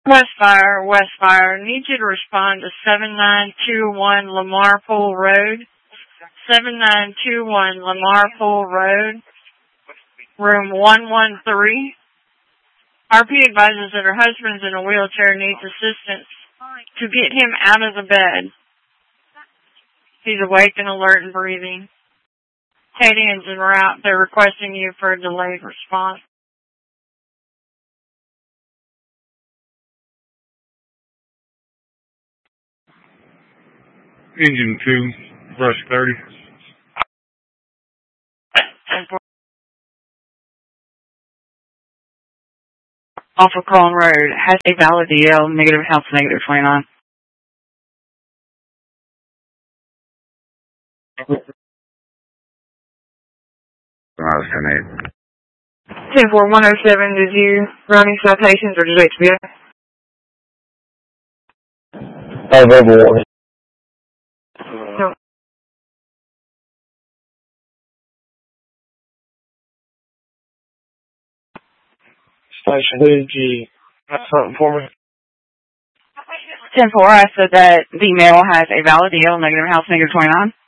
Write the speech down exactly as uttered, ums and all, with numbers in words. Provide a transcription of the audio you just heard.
Westfire, Westfire, need you to respond to seven nine two one Lamar Pool Road. seven nine two one Lamar Pool Road, room one one three. R P advises that her husband's in a wheelchair and needs assistance to get him out of the bed. He's awake and alert and breathing. Canadians en route. They're requesting you for a delayed response. Engine two, brush thirty. Off of Cullen Road, has a valid D L, negative house, negative twenty-nine. ten four one oh seven, did you run any citations or did you H B A? Oh, verbal warning. No. Station, who did you have something for me? ten four, I said that the male has a valid D L, negative house, negative twenty-nine.